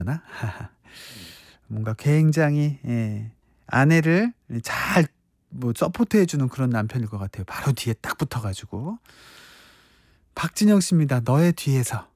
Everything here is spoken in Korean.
나? 뭔가 굉장히 아내를 잘 뭐 서포트해 주는 그런 남편일 것 같아요. 바로 뒤에 딱 붙어 가지고. 박진영 씨입니다. 너의 뒤에서.